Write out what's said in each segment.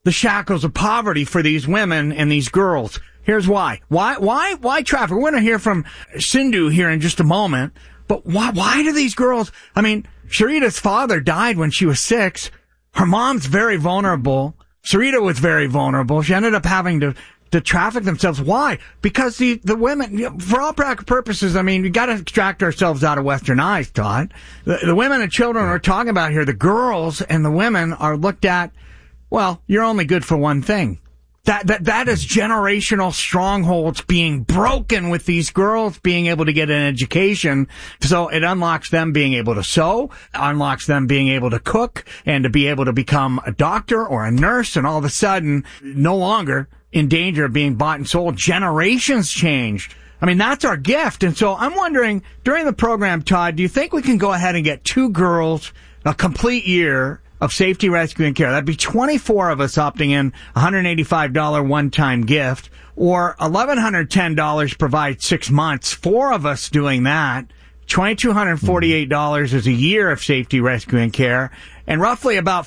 the shackles of poverty for these women and these girls. Here's why. Why traffic? We're going to hear from Sindhu here in just a moment. But why do these girls, I mean, Sharita's father died when she was 6. Her mom's very vulnerable. Sarita was very vulnerable. She ended up having to traffic themselves. Why? Because the women, for all practical purposes, I mean, we got to extract ourselves out of Western eyes, Todd. The women and children we're talking about here, the girls and the women are looked at, well, you're only good for one thing. That is generational strongholds being broken with these girls being able to get an education. So it unlocks them being able to sew, unlocks them being able to cook, and to be able to become a doctor or a nurse, and all of a sudden, no longer in danger of being bought and sold. Generations changed. I mean, that's our gift. And so I'm wondering, during the program, Todd, do you think we can go ahead and get 2 girls a complete year of safety, rescue, and care? That'd be 24 of us opting in, $185 one-time gift, or $1,110 provides 6 months. 4 of us doing that. $2,248 is a year of safety, rescue, and care. And roughly about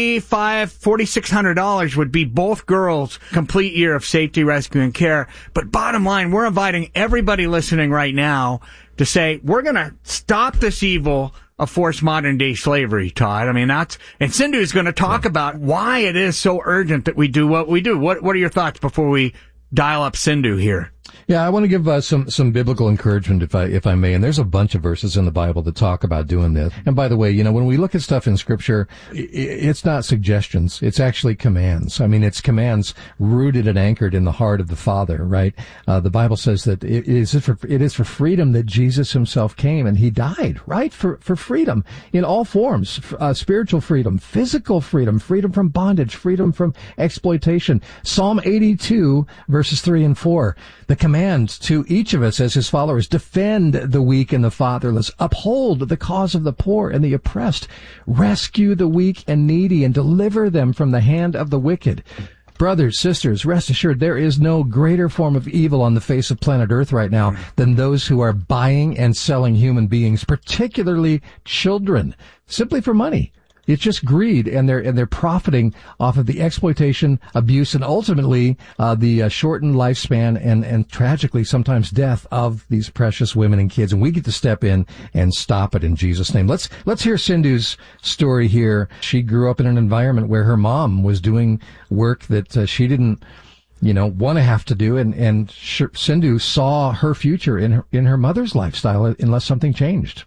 $4,600 would be both girls' complete year of safety, rescue, and care. But bottom line, we're inviting everybody listening right now to say, we're going to stop this evil of forced modern day slavery, Todd. I mean, and Sindhu is going to talk about why it is so urgent that we do what we do. What are your thoughts before we dial up Sindhu here? Yeah, I want to give some biblical encouragement, if I may. And there's a bunch of verses in the Bible that talk about doing this. And by the way, you know, when we look at stuff in Scripture, it's not suggestions. It's actually commands. I mean, it's commands rooted and anchored in the heart of the Father, right? The Bible says that it is for freedom that Jesus himself came, and he died, right? For freedom in all forms, spiritual freedom, physical freedom, freedom from bondage, freedom from exploitation. Psalm 82, verses 3 and 4. The command to each of us as his followers: defend the weak and the fatherless, uphold the cause of the poor and the oppressed, rescue the weak and needy, and deliver them from the hand of the wicked. Brothers, sisters, rest assured there is no greater form of evil on the face of planet Earth right now than those who are buying and selling human beings, particularly children, simply for money. It's just greed, and they're profiting off of the exploitation, abuse, and ultimately the shortened lifespan and tragically sometimes death of these precious women and kids. And we get to step in and stop it in Jesus' name. Let's hear Sindhu's story here. She grew up in an environment where her mom was doing work that she didn't, want to have to do, and Sindhu saw her future in her mother's lifestyle unless something changed.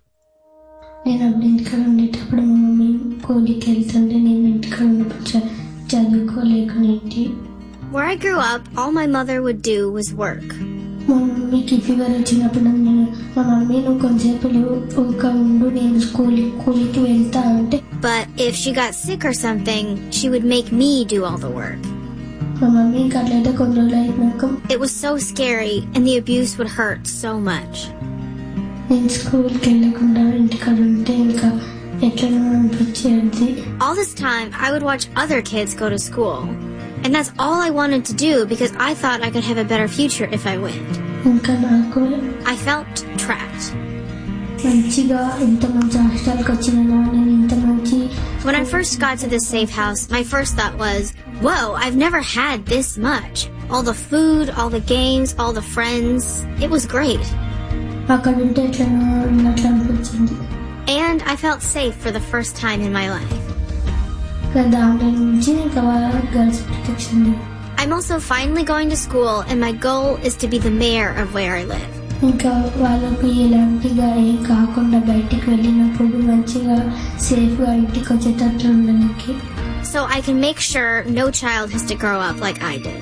నేను అప్పుడు ఇంటికాడ ఉండేటప్పుడు మా mummy కూలికి వెళ్తుంటే నేను ఇంటికాడ ఉన్నప్పుడు చదువుకోలేకునేంటి. Where I grew up, all my mother would do was work. మా మమ్మీకి ఫీవర్ వచ్చినప్పుడు మా మమ్మీ నువ్వు కొంచెంసేపు ఒక ఉండు, నేను కూలికి వెళ్తా అంటే. But if she got sick or something, she would make me do all the work. మా మమ్మీ ఇంకా అట్లయితే కొన్ని రోజులు అయినాక It was so scary, and the abuse would hurt so much. నేను స్కూల్కి వెళ్ళకుండా ఇంటికాడ ఉంటే ఇంకా ఎట్లనో అనిపించేది. All this time, I would watch other kids go to school. And that's all I wanted to do because I thought I could have a better future if I went. ఇంకా నాకు I felt trapped. మంచిగా ఇంత మంచి హాస్టల్కి వచ్చిన నేను ఇంత మంచి. When I first got to this safe house, my first thought was, whoa, I've never had this much. All the food, all the games, all the friends. It was great. అక్కడ ఉంటే ఎట్లనో ఉన్నట్లు అనిపించింది. And I felt safe for the first time in my life. దాంట్లో నుంచి ఇంకా girls protection. I'm also finally going to school, and my goal is to be the mayor of where I live. ఇంకా వాళ్ళకి ఎలాంటిగా ఏం కాకుండా బయటికి వెళ్ళినప్పుడు మంచిగా సేఫ్గా ఇంటికి వచ్చేటట్లు ఉండడానికి. So I can make sure no child has to grow up like I did.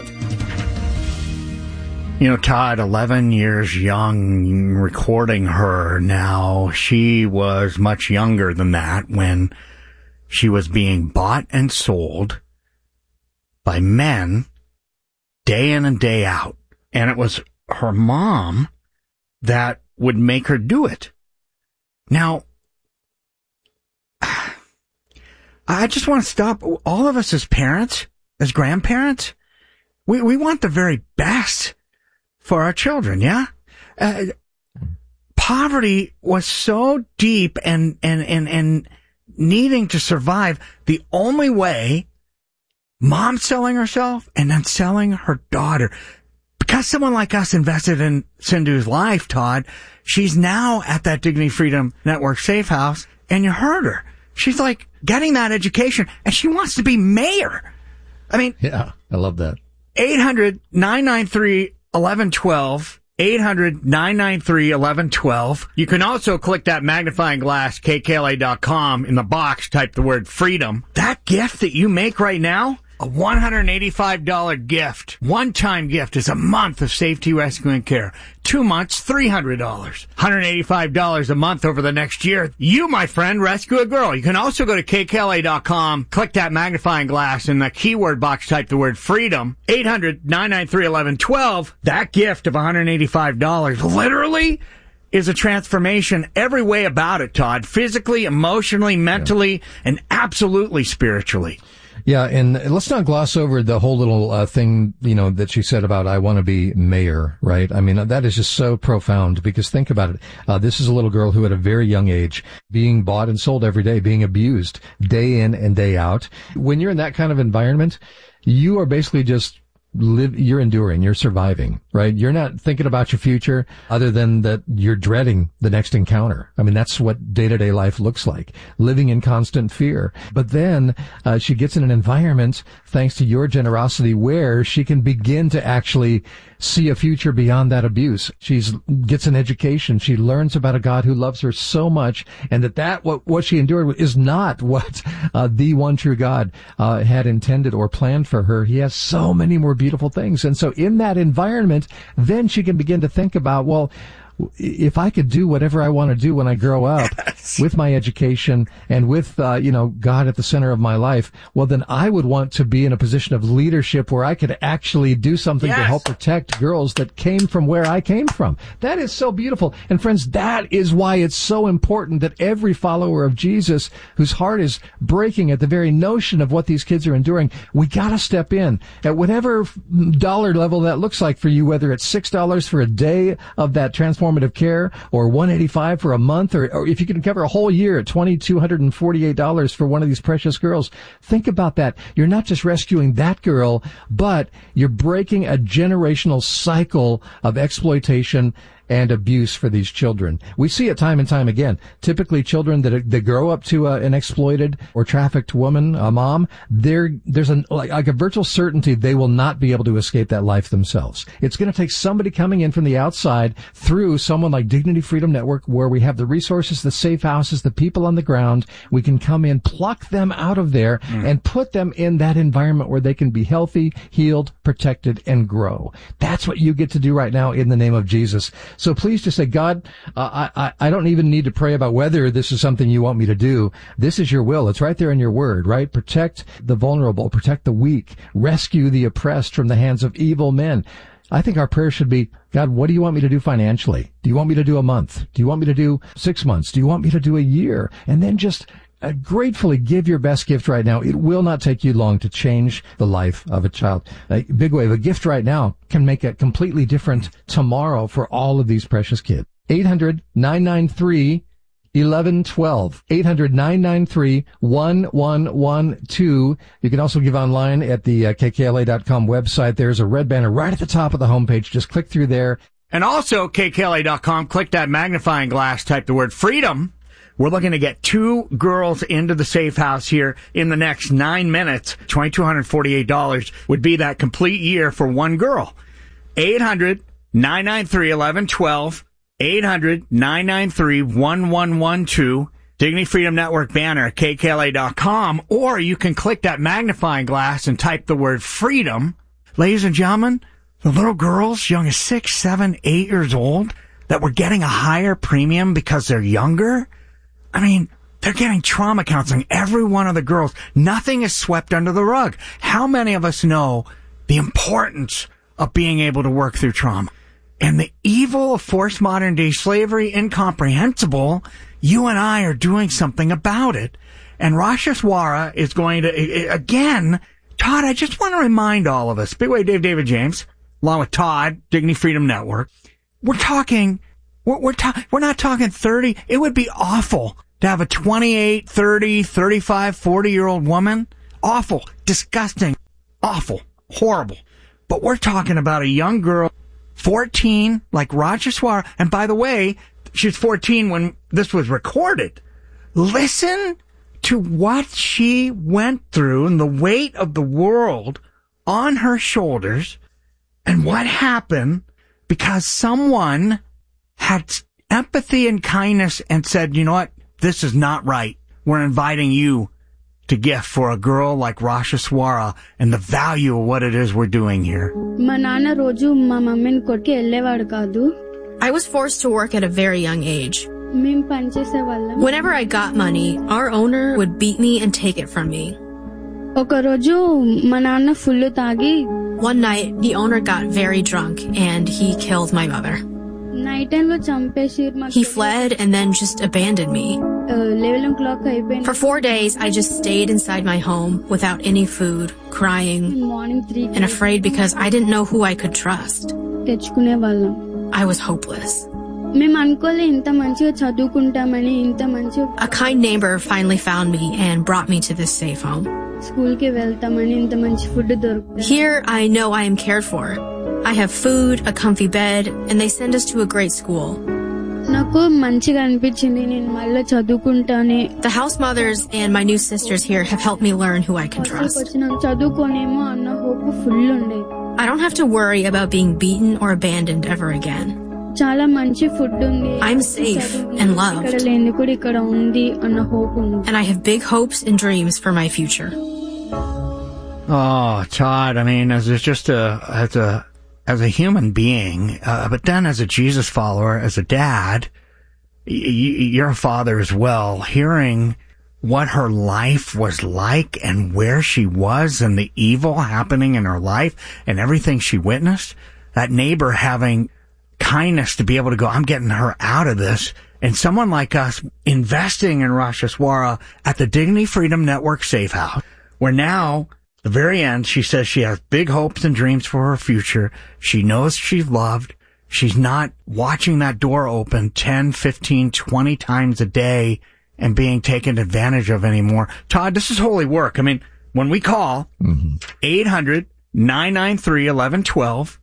Todd, 11 years young, recording her now, she was much younger than that when she was being bought and sold by men day in and day out. And it was her mom that would make her do it. Now, I just want to stop. All of us as parents, as grandparents, we want the very best for our children, yeah? Poverty was so deep and needing to survive. The only way mom selling herself and then selling her daughter. Because someone like us invested in Sindhu's life, Todd, she's now at that Dignity Freedom Network safe house, and you heard her. She's like getting that education, and she wants to be mayor. I mean, yeah, I love that. 800-993-1112. 800-993-1112. You can also click that magnifying glass, kkla.com. In the box, type the word freedom. That gift that you make right now, a $185 gift, one-time gift, is a month of safety, rescue, and care. 2 months, $300. $185 a month over the next year. You, my friend, rescue a girl. You can also go to kkla.com, click that magnifying glass, in the keyword box, type the word freedom. 800-993-1112. That gift of $185 literally is a transformation every way about it, Todd. Physically, emotionally, mentally, and absolutely spiritually. Yeah, and let's not gloss over the whole little thing, that she said about I want to be mayor, right? I mean, that is just so profound, because think about it. This is a little girl who at a very young age, being bought and sold every day, being abused day in and day out. When you're in that kind of environment, you are basically just you're enduring, you're surviving, right? You're not thinking about your future other than that you're dreading the next encounter. I mean, that's what day-to-day life looks like, living in constant fear. But then she gets in an environment, thanks to your generosity, where she can begin to actually see a future beyond that abuse. She gets an education. She learns about a God who loves her so much, and what she endured is not what the one true God had intended or planned for her. He has so many more beautiful things. And so in that environment, then she can begin to think about, well, if I could do whatever I want to do when I grow up, yes, with my education and with, God at the center of my life, well, then I would want to be in a position of leadership where I could actually do something, yes, to help protect girls that came from where I came from. That is so beautiful. And friends, that is why it's so important that every follower of Jesus whose heart is breaking at the very notion of what these kids are enduring, we got to step in at whatever dollar level that looks like for you, whether it's $6 for a day of that transformative care, or $185 for a month, or if you can cover a whole year at $2,248 for one of these precious girls. Think about that. You're not just rescuing that girl, but you're breaking a generational cycle of exploitation and abuse for these children. We see it time and time again. Typically children that grow up to an exploited or trafficked woman, a mom, there's a virtual certainty they will not be able to escape that life themselves. It's going to take somebody coming in from the outside through someone like Dignity Freedom Network, where we have the resources, the safe houses, the people on the ground. We can come in, pluck them out of there, and put them in that environment where they can be healthy, healed, protected, and grow. That's what you get to do right now in the name of Jesus. So please just say, God, I don't even need to pray about whether this is something you want me to do. This is your will. It's right there in your word, right? Protect the vulnerable, protect the weak, rescue the oppressed from the hands of evil men. I think our prayer should be, God, what do you want me to do financially? Do you want me to do a month? Do you want me to do 6 months? Do you want me to do a year? And then just gratefully give your best gift right now. It will not take you long to change the life of a child. A big wave, a gift right now can make a completely different tomorrow for all of these precious kids. 800-993-1112. 800-993-1112. You can also give online at the kkla.com website. There's a red banner right at the top of the homepage. Just click through there. And also kkla.com, click that magnifying glass, type the word freedom. We're looking to get 2 girls into the safe house here in the next 9 minutes. $2,248 would be that complete year for one girl. 800-993-1112. 800-993-1112. Dignity Freedom Network banner at kkla.com. Or you can click that magnifying glass and type the word freedom. Ladies and gentlemen, the little girls, young as 6, 7, 8 years old, that were getting a higher premium because they're younger, I mean, they're getting trauma counseling. Every one of the girls. Nothing is swept under the rug. How many of us know the importance of being able to work through trauma? And the evil of forced modern-day slavery, incomprehensible. You and I are doing something about it. And Rosh Hashanah is going to, again, Todd, I just want to remind all of us, Big Way Dave, David James, along with Todd, Dignity Freedom Network, we're not talking 30. It would be awful to have a 28, 30, 35, 40-year-old woman. Awful. Disgusting. awful, horrible. But we're talking about a young girl, 14, like Raja Swara. And by the way, she was 14 when this was recorded. Listen to what she went through and the weight of the world on her shoulders and what happened because someone had empathy and kindness and said, you know what, this is not right. We're inviting you to gift for a girl like Rasha Swara and the value of what it is we're doing here. I was forced to work at a very young age. Whenever I got money, our owner would beat me and take it from me. One night, the owner got very drunk and he killed my mother. He fled and then just abandoned me. For 4 days, I just stayed inside my home without any food, crying, and afraid because I didn't know who I could trust. I was hopeless. A kind neighbor finally found me and brought me to this safe home. Here, I know I am cared for. I have food, a comfy bed, and they send us to a great school. The house mothers and my new sisters here have helped me learn who I can trust. I don't have to worry about being beaten or abandoned ever again. I'm safe and loved. And I have big hopes and dreams for my future. Oh, Todd, I mean, as a human being, but then as a Jesus follower, as a dad, you're a father as well, hearing what her life was like and where she was and the evil happening in her life and everything she witnessed, that neighbor having kindness to be able to go, I'm getting her out of this, and someone like us investing in Rasha Swara at the Dignity Freedom Network Safe House, where now, at the very end, she says she has big hopes and dreams for her future. She knows she's loved. She's not watching that door open 10, 15, 20 times a day and being taken advantage of anymore. Todd, this is holy work. I mean, when we call 800-993-1112,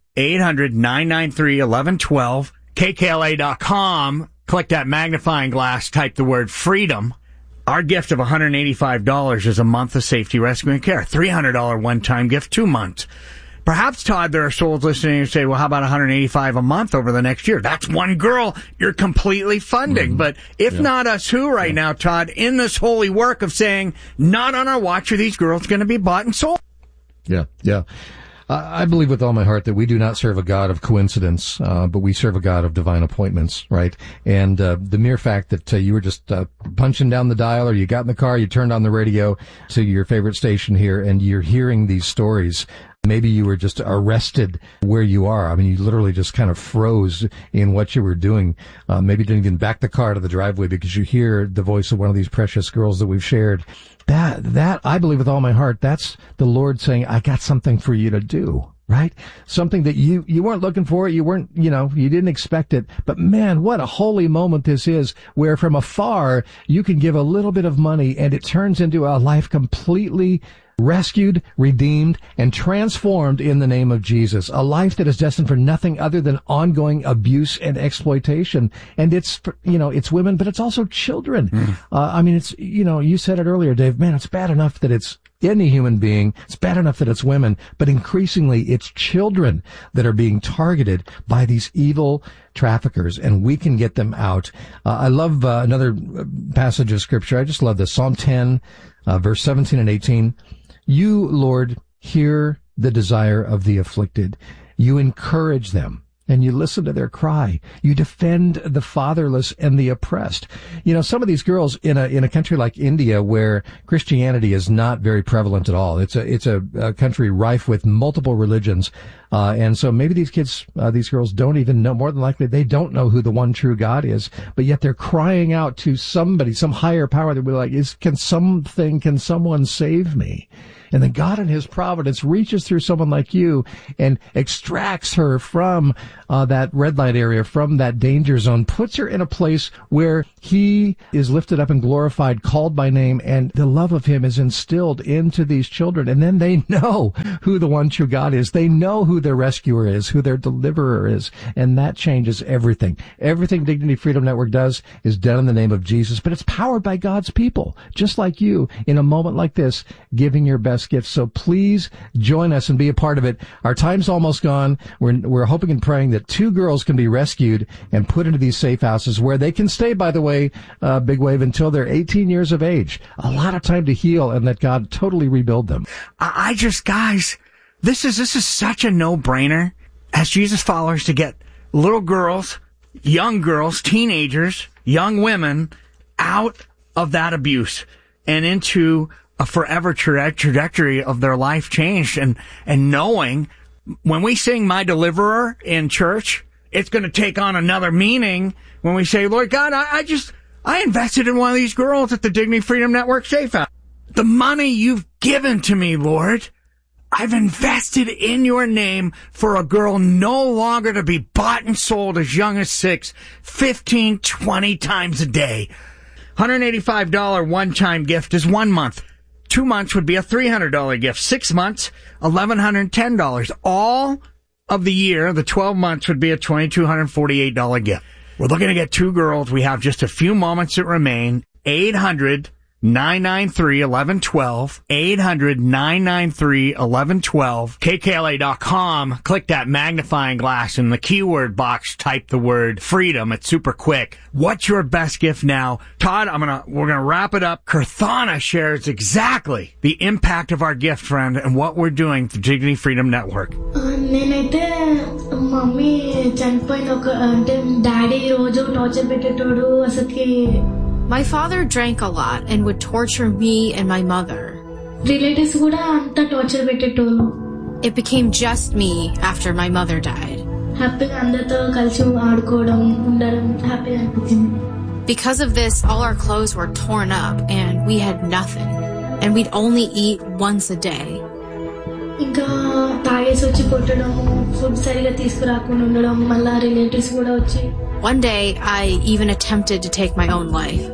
800-993-1112, KKLA.com, click that magnifying glass, type the word freedom. Our gift of $185 is a month of safety, rescue, and care. $300 one-time gift, 2 months. Perhaps, Todd, there are souls listening who say, well, how about $185 a month over the next year? That's one girl you're completely funding. But if not us, who right now, Todd, in this holy work of saying, not on our watch are these girls going to be bought and sold? Yeah. I believe with all my heart that we do not serve a God of coincidence, but we serve a God of divine appointments, right? And the mere fact that you were just punching down the dial, or you got in the car, you turned on the radio to your favorite station here, and you're hearing these stories. Maybe you were just arrested where you are. I mean, you literally just kind of froze in what you were doing. Maybe didn't even back the car to the driveway because you hear the voice of one of these precious girls that we've shared. That I believe with all my heart, that's the Lord saying, I got something for you to do, right? Something that you weren't looking for, you weren't, you didn't expect it. But man, what a holy moment this is, where from afar, you can give a little bit of money and it turns into a life completely rescued, redeemed, and transformed in the name of Jesus. A life that is destined for nothing other than ongoing abuse and exploitation. And it's, it's women, but it's also children. I mean, it's, you said it earlier, Dave, man, it's bad enough that it's any human being. It's bad enough that it's women, but increasingly it's children that are being targeted by these evil traffickers, and we can get them out. I love another passage of scripture. I just love this. Psalm 10, verse 17 and 18. You, Lord, hear the desire of the afflicted. You encourage them, and you listen to their cry. You defend the fatherless and the oppressed. Some of these girls in a country like India, where Christianity is not very prevalent at all. It's a country rife with multiple religions. And so maybe these kids, these girls don't even know, more than likely they don't know who the one true God is, but yet they're crying out to somebody, some higher power that will can someone save me? And then God in his providence reaches through someone like you and extracts her from that red light area, from that danger zone, puts her in a place where he is lifted up and glorified, called by name, and the love of him is instilled into these children. And then they know who the one true God is. They know who their rescuer is, who their deliverer is. And that changes everything. Everything Dignity Freedom Network does is done in the name of Jesus, but it's powered by God's people, just like you, in a moment like this, giving your best gifts. So please join us and be a part of it. Our time's almost gone. We're hoping and praying that 2 girls can be rescued and put into these safe houses where they can stay, by the way, Big Wave, until they're 18 years of age. A lot of time to heal, and that God totally rebuild them. Guys, this is such a no-brainer as Jesus followers to get little girls, young girls, teenagers, young women out of that abuse and into a forever trajectory of their life changed. And knowing when we sing My Deliverer in church, it's going to take on another meaning when we say, Lord God, I invested in one of these girls at the Dignity Freedom Network Safe House. The money you've given to me, Lord, I've invested in your name for a girl no longer to be bought and sold as young as 6, 15, 20 times a day. $185 one-time gift is 1 month. 2 months would be a $300 gift. 6 months, $1,110. All of the year, the 12 months would be a $2,248 gift. We're looking to get 2 girls. We have just a few moments that remain. 800-993-1112. 800-993-1112. KKLA.com. Click that magnifying glass in the keyword box. Type the word freedom. It's super quick. What's your best gift now? Todd, we're gonna wrap it up. Kirthana shares exactly the impact of our gift, friend, and what we're doing for Dignity Freedom Network. నేనైతే mummy చనిపోయిన అంటే daddy రోజు torture పెట్టేటోడు అసలుకి. My father drank a lot and would torture me and my mother. Relatives కూడా అంత torture పెట్టేటోళ్ళు. It became just me after my mother died. హ్యాపీగా అందరితో కలిసి ఆడుకోవడం ఉండడం హ్యాపీగా అనిపించింది. Because of this, all our clothes were torn up and we had nothing. And we'd only eat once a day. ఇంకా తాగేసి వచ్చి కొట్టడము, ఫుడ్ సరిగా తీసుకురాకుండా ఉండడం, మళ్ళా రిలేటివ్స్ కూడా వచ్చి. One day, I even attempted to take my own life.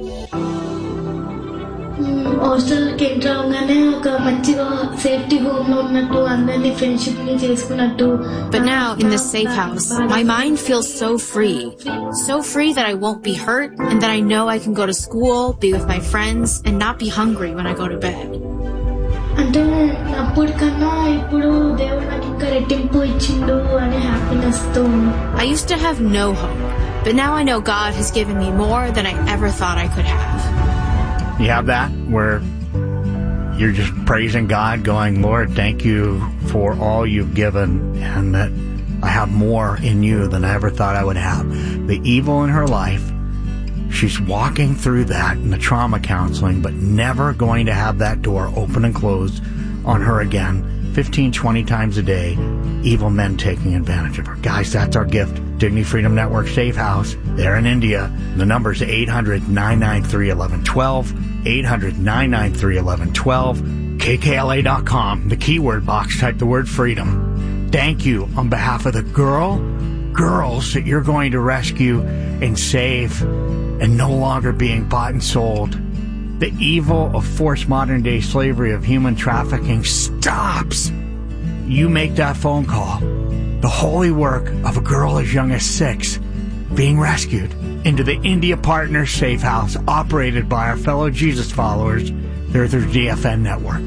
హాస్టల్కి ఎంటర్ అవగానే ఒక మంచిగా సేఫ్టీ హోమ్ లో ఉన్నట్టు అందరినీ ఫ్రెండ్షిప్ ని చేసుకున్నట్టు. But now in this safe house, my mind feels so free that I won't be hurt and that I know I can go to school, be with my friends, and not be hungry when I go to bed. అంటే అప్పటికన్నా ఇప్పుడు దేవుడు నాకు ఇంకా రెట్టింపు ఇచ్చిండు అనే happiness తో. I used to have no hope, but now I know God has given me more than I ever thought I could have. You have that where you're just praising God, going, Lord, thank you for all you've given, and that I have more in you than I ever thought I would have. The evil in her life, she's walking through that in the trauma counseling, but never going to have that door open and closed on her again. 15, 20 times a day, evil men taking advantage of her. Guys, that's our gift. Dignity Freedom Network Safe House. They're in India. The number's 800-993-1112. 800-993-1112. KKLA.com. The keyword box, type the word freedom. Thank you on behalf of the girls that you're going to rescue and save and no longer being bought and sold. The evil of forced modern day slavery of human trafficking stops. You make that phone call. The holy work of a girl as young as 6 being rescued into the India Partner Safe House operated by our fellow Jesus followers. They're their DFN network.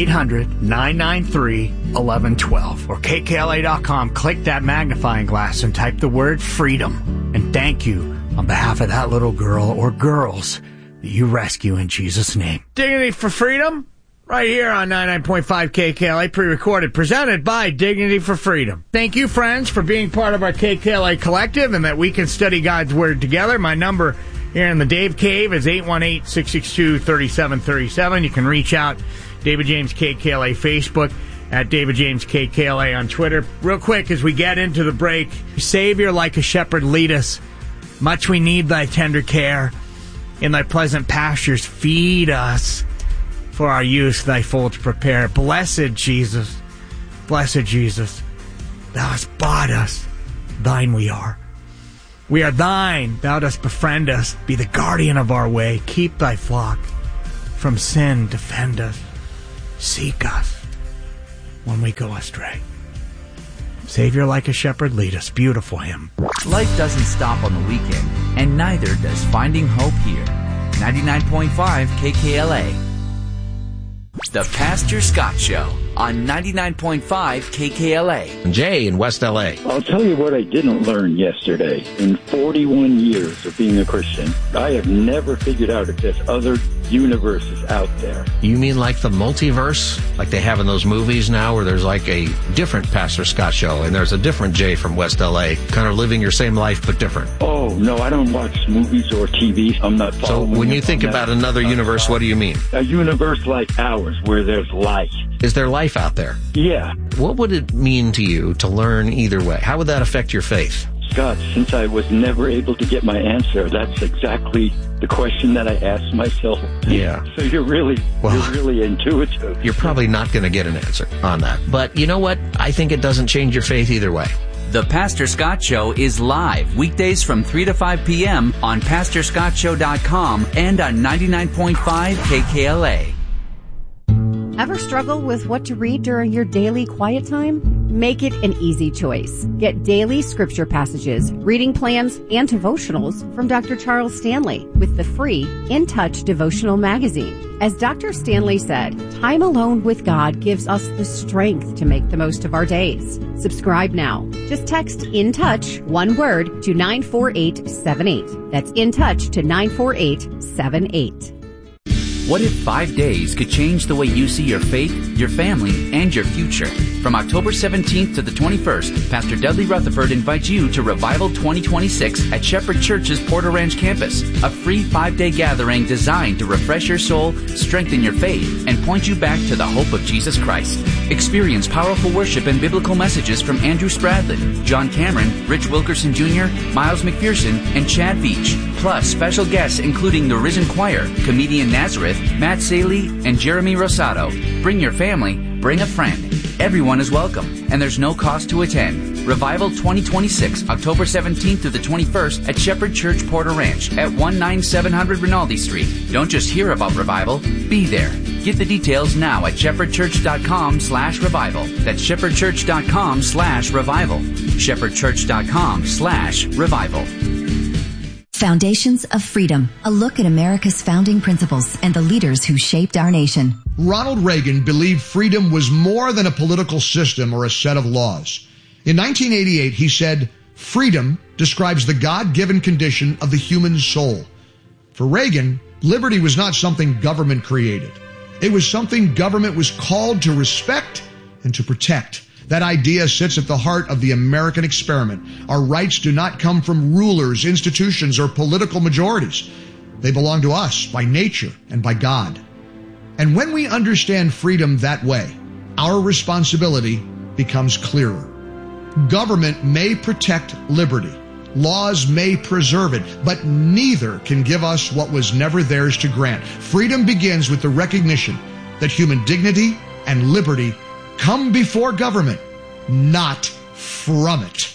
800-993-1112 or KKLA.com. Click that magnifying glass and type the word freedom. And thank you on behalf of that little girl or girls that you rescue in Jesus' name. Dignity for Freedom, right here on 99.5 KKLA, pre-recorded, presented by Dignity for Freedom. Thank you, friends, for being part of our KKLA collective and that we can study God's Word together. My number here in the Dave Cave is 818-662-3737. You can reach out, David James KKLA Facebook, at David James KKLA on Twitter. Real quick, as we get into the break, Savior, like a shepherd, lead us. Much we need thy tender care. In thy pleasant pastures, feed us. For our use thy folds prepare. Blessed Jesus, thou hast bought us, thine we are. We are thine, thou dost befriend us, be the guardian of our way, keep thy flock from sin, defend us, seek us when we go astray. Savior like a shepherd, lead us. Beautiful hymn. Life doesn't stop on the weekend, and neither does Finding Hope here. 99.5 KKLA. The Pastor Scott Show on 99.5 KKLA. Jay in West LA. I'll tell you what I didn't learn yesterday. In 41 years of being a Christian, I have never figured out if there's other universes out there. You mean like the multiverse? Like they have in those movies now where there's like a different Pastor Scott Show and there's a different Jay from West LA, kind of living your same life but different. Oh, no, I don't watch movies or TV. I'm not following. So when you think about another universe, what do you mean? A universe like ours where there's life. Is there life out there? Yeah. What would it mean to you to learn either way? How would that affect your faith? Scott, since I was never able to get my answer, that's exactly the question that I asked myself. Yeah. So you're really intuitive. You're probably not going to get an answer on that. But you know what? I think it doesn't change your faith either way. The Pastor Scott Show is live weekdays from 3 to 5 p.m. on PastorScottShow.com and on 99.5 KKLA. Ever struggle with what to read during your daily quiet time? Make it an easy choice. Get daily scripture passages, reading plans, and devotionals from Dr. Charles Stanley with the free In Touch devotional magazine. As Dr. Stanley said, time alone with God gives us the strength to make the most of our days. Subscribe now. Just text In Touch, one word, to 94878. That's In Touch to 94878. What if 5 days could change the way you see your faith, your family, and your future? From October 17th to the 21st, Pastor Dudley Rutherford invites you to Revival 2026 at Shepherd Church's Porter Ranch campus, a free 5-day gathering designed to refresh your soul, strengthen your faith, and point you back to the hope of Jesus Christ. Experience powerful worship and biblical messages from Andrew Spradlin, John Cameron, Rich Wilkerson Jr., Miles McPherson, and Chad Veach, plus special guests including the Risen Choir, comedian Nazareth, Matt Saley, and Jeremy Rosado. Bring your family, bring a friend. Everyone is welcome, and there's no cost to attend. Revival 2026, October 17th through the 21st at Shepherd Church Porter Ranch at 19700 Rinaldi Street. Don't just hear about Revival, be there. Get the details now at shepherdchurch.com/revival. That's shepherdchurch.com/revival. shepherdchurch.com/revival. Foundations of Freedom, a look at America's founding principles and the leaders who shaped our nation. Ronald Reagan believed freedom was more than a political system or a set of laws. In 1988, he said, "Freedom describes the God-given condition of the human soul." For Reagan, liberty was not something government created. It was something government was called to respect and to protect. That idea sits at the heart of the American experiment. Our rights do not come from rulers, institutions, or political majorities. They belong to us by nature and by God. And when we understand freedom that way, our responsibility becomes clearer. Government may protect liberty. Laws may preserve it, but neither can give us what was never theirs to grant. Freedom begins with the recognition that human dignity and liberty come before government, not from it.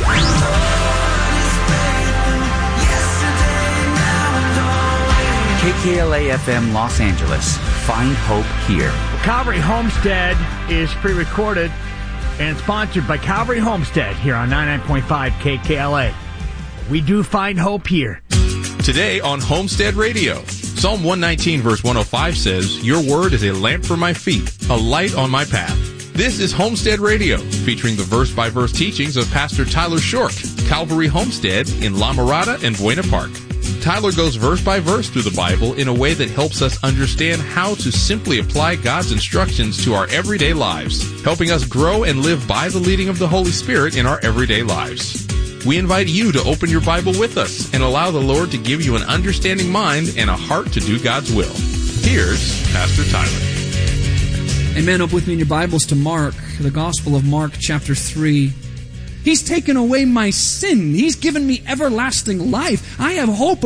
KKLA FM Los Angeles. Find hope here. Calvary Homestead is pre-recorded and sponsored by Calvary Homestead here on 99.5 KKLA. We do find hope here. Today on Homestead Radio, Psalm 119 verse 105 says, "Your word is a lamp for my feet, a light on my path." This is Homestead Radio, featuring the verse-by-verse teachings of Pastor Tyler Short, Calvary Homestead in La Mirada and Buena Park. Tyler goes verse by verse through the Bible in a way that helps us understand how to simply apply God's instructions to our everyday lives, helping us grow and live by the leading of the Holy Spirit in our everyday lives. We invite you to open your Bible with us and allow the Lord to give you an understanding mind and a heart to do God's will. Here's Pastor Tyler. Amen. Open with me in your Bibles to Mark, the Gospel of Mark, chapter 3. He's taken away my sin. He's given me everlasting life. I have hope of eternity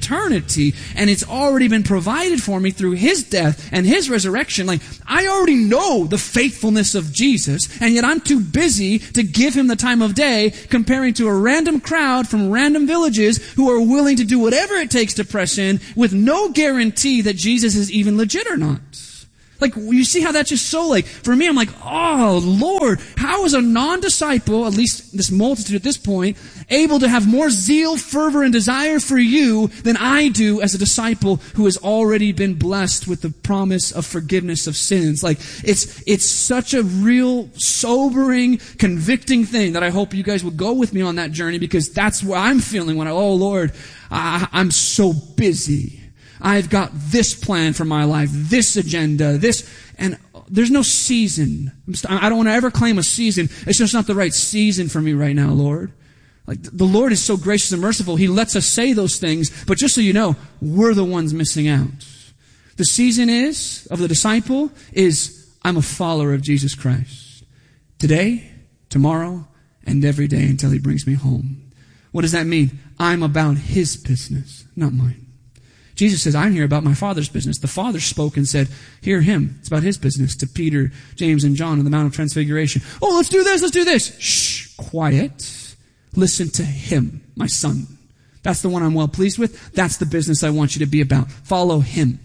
eternity, and it's already been provided for me through His death and His resurrection. Like, I already know the faithfulness of Jesus, and yet I'm too busy to give Him the time of day, comparing to a random crowd from random villages who are willing to do whatever it takes to press in with no guarantee that Jesus is even legit or not. Like, you see how that's just so, like, for me, I'm like, oh, Lord, how is a non-disciple, at least this multitude at this point, able to have more zeal, fervor, and desire for you than I do as a disciple who has already been blessed with the promise of forgiveness of sins? Like, it's such a real, sobering, convicting thing that I hope you guys will go with me on that journey, because that's what I'm feeling when oh, Lord, I'm so busy. I've got this plan for my life, this agenda, and there's no season. I don't want to ever claim a season. It's just not the right season for me right now, Lord. Like, the Lord is so gracious and merciful. He lets us say those things, but just so you know, we're the ones missing out. The season of the disciple is, I'm a follower of Jesus Christ. Today, tomorrow, and every day until He brings me home. What does that mean? I'm about His business, not mine. Jesus says, I'm here about my Father's business. The Father spoke and said, hear Him. It's about His business, to Peter, James, and John on the Mount of Transfiguration. Oh, let's do this. Shh, quiet. Listen to Him, my Son. That's the one I'm well pleased with. That's the business I want you to be about. Follow Him.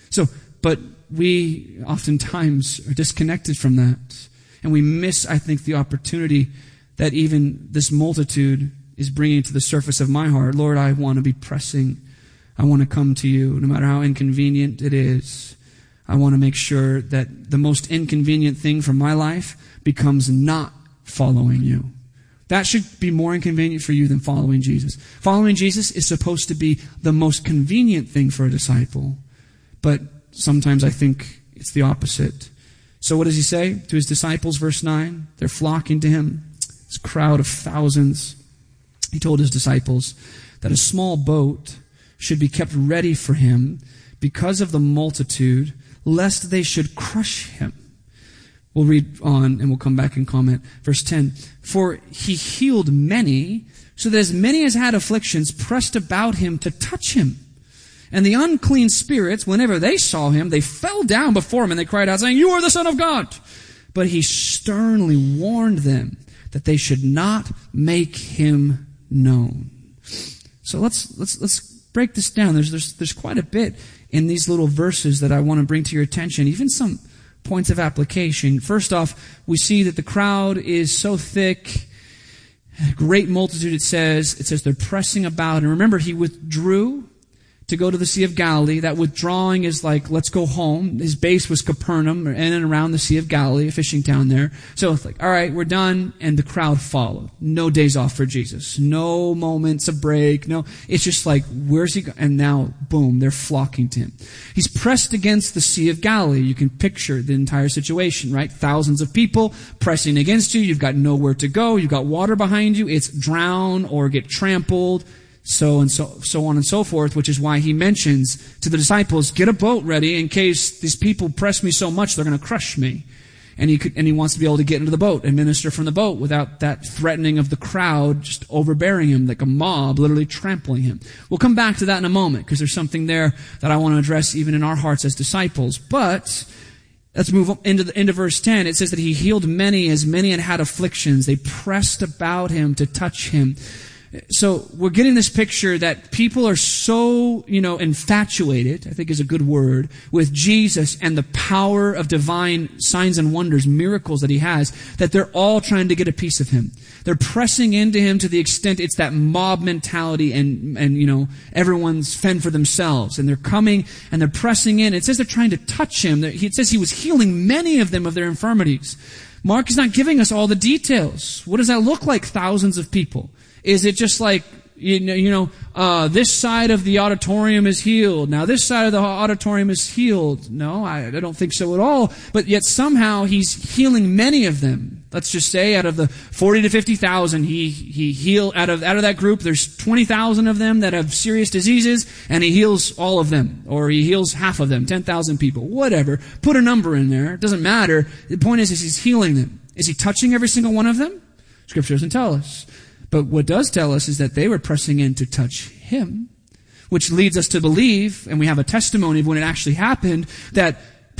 But we oftentimes are disconnected from that. And we miss, I think, the opportunity that even this multitude is bringing to the surface of my heart. Lord, I want to be pressing. I want to come to you, no matter how inconvenient it is. I want to make sure that the most inconvenient thing for my life becomes not following you. That should be more inconvenient for you than following Jesus. Following Jesus is supposed to be the most convenient thing for a disciple. But sometimes I think it's the opposite. So what does He say to His disciples, verse 9? They're flocking to Him, this crowd of thousands. He told His disciples that a small boat should be kept ready for Him because of the multitude, lest they should crush Him. We'll read on and we'll come back and comment. Verse 10, for He healed many, so that as many as had afflictions pressed about Him to touch Him. And the unclean spirits, whenever they saw Him, they fell down before Him and they cried out, saying, you are the Son of God. But He sternly warned them that they should not make Him known. So let's break this down. There's quite a bit in these little verses that I want to bring to your attention, even some points of application. First off, we see that the crowd is so thick, a great multitude, it says they're pressing about. And remember, He withdrew to go to the Sea of Galilee. That withdrawing is like, let's go home. His base was Capernaum, in and around the Sea of Galilee, a fishing town there. So it's like, all right, we're done. And the crowd followed. No days off for Jesus. No moments of break. No, it's just like, where's He going? And now, boom, they're flocking to Him. He's pressed against the Sea of Galilee. You can picture the entire situation, right? Thousands of people pressing against you. You've got nowhere to go. You've got water behind you. It's drown or get trampled. So on and so forth, which is why He mentions to the disciples, get a boat ready in case these people press me so much they're going to crush me. And He wants to be able to get into the boat and minister from the boat without that threatening of the crowd just overbearing Him, like a mob literally trampling Him. We'll come back to that in a moment, because there's something there that I want to address even in our hearts as disciples. But let's move into verse 10. It says that He healed many, as many had afflictions. They pressed about Him to touch Him. So we're getting this picture that people are so, infatuated, I think is a good word, with Jesus and the power of divine signs and wonders, miracles that He has, that they're all trying to get a piece of Him. They're pressing into Him to the extent it's that mob mentality and everyone's fend for themselves. And they're coming and they're pressing in. It says they're trying to touch Him. It says He was healing many of them of their infirmities. Mark is not giving us all the details. What does that look like, thousands of people? Is it just like, this side of the auditorium is healed. Now this side of the auditorium is healed. No, I don't think so at all. But yet somehow He's healing many of them. Let's just say out of the 40 to 50,000, He healed out of that group. There's 20,000 of them that have serious diseases, and He heals all of them, or He heals half of them, 10,000 people, whatever. Put a number in there. It doesn't matter. The point is He's healing them. Is He touching every single one of them? Scripture doesn't tell us. But what does tell us is that they were pressing in to touch Him. which leads us to believe, and we have a testimony of when it actually happened, that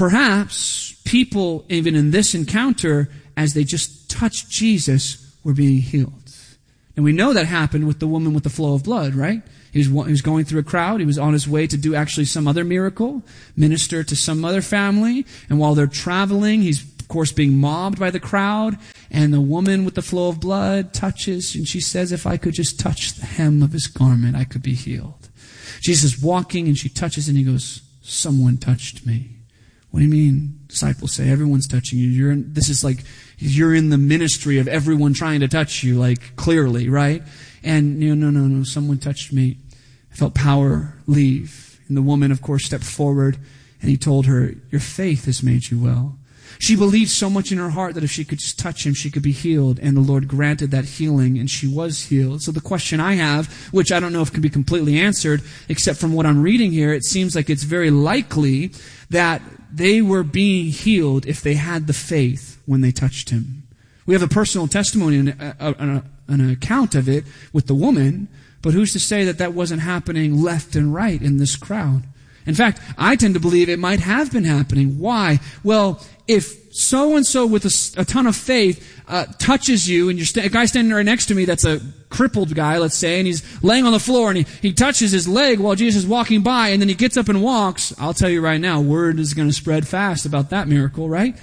perhaps people, even in this encounter, as they just touched Jesus, were being healed. And we know that happened with the woman with the flow of blood, right? He was going through a crowd. He was on his way to do actually some other miracle, minister to some other family. And while they're traveling, he's, of course, being mobbed by the crowd. And the woman with the flow of blood touches, and she says, if I could just touch the hem of his garment, I could be healed. Jesus is walking, and she touches, and he goes, someone touched me. What do you mean? Disciples say, everyone's touching you. This is like, you're in the ministry of everyone trying to touch you, like, clearly, right? And, no, someone touched me. I felt power leave. And the woman, of course, stepped forward, and he told her, your faith has made you well. She believed so much in her heart that if she could just touch him, she could be healed. And the Lord granted that healing, and she was healed. So the question I have, which I don't know if can be completely answered, except from what I'm reading here, it seems like it's very likely that they were being healed if they had the faith when they touched him. We have a personal testimony and an account of it with the woman, but who's to say that that wasn't happening left and right in this crowd? In fact, I tend to believe it might have been happening. Why? Well, if so-and-so with a ton of faith touches you, and a guy standing right next to me that's a crippled guy, let's say, and he's laying on the floor, and he touches his leg while Jesus is walking by, and then he gets up and walks, I'll tell you right now, word is going to spread fast about that miracle, right?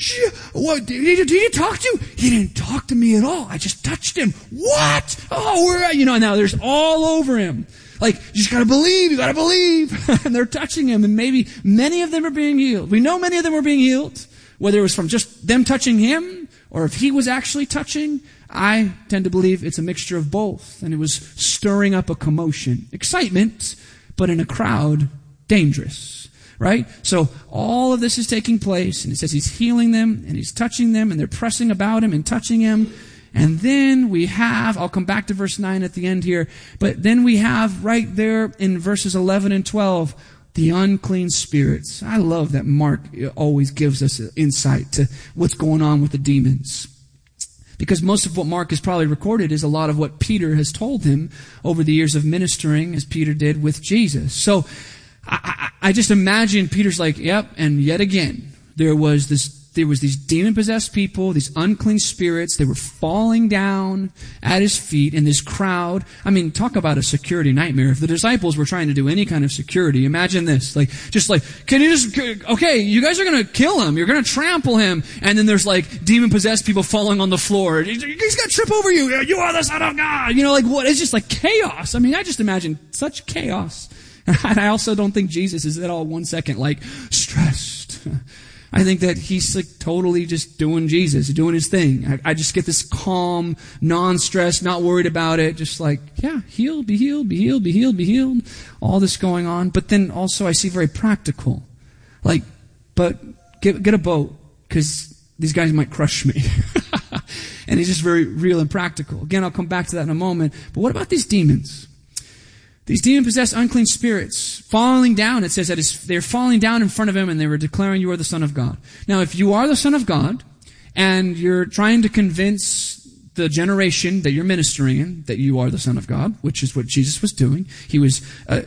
What, did he talk to you? He didn't talk to me at all. I just touched him. What? Oh, now there's all over him. Like, you just gotta believe. And they're touching him, and maybe many of them are being healed. We know many of them were being healed, whether it was from just them touching him, or if he was actually touching. I tend to believe it's a mixture of both, and it was stirring up a commotion. Excitement, but in a crowd, dangerous. Right? So all of this is taking place, and it says he's healing them, and he's touching them, and they're pressing about him and touching him. And then we have, I'll come back to verse 9 at the end here, but then we have right there in verses 11 and 12, the unclean spirits. I love that Mark always gives us insight to what's going on with the demons. Because most of what Mark has probably recorded is a lot of what Peter has told him over the years of ministering, as Peter did with Jesus. So I just imagine Peter's like, yep, and yet again, there was these demon-possessed people, these unclean spirits. They were falling down at his feet in this crowd. I mean, talk about a security nightmare. If the disciples were trying to do any kind of security, imagine this. Okay, you guys are going to kill him. You're going to trample him. And then there's like demon-possessed people falling on the floor. He's going to trip over you. You are the Son of God. What? It's just like chaos. I mean, I just imagine such chaos. And I also don't think Jesus is at all 1 second stressed. I think that he's like totally just doing Jesus, doing his thing. I just get this calm, non-stress, not worried about it. Just like, yeah, healed, be healed, be healed, be healed, be healed. All this going on. But then also I see very practical. But get a boat, because these guys might crush me. And he's just very real and practical. Again, I'll come back to that in a moment. But what about these demons? These demon-possessed unclean spirits falling down, it says that they're falling down in front of him, and they were declaring, you are the Son of God. Now, if you are the Son of God, and you're trying to convince the generation that you're ministering in that you are the Son of God, which is what Jesus was doing. He was,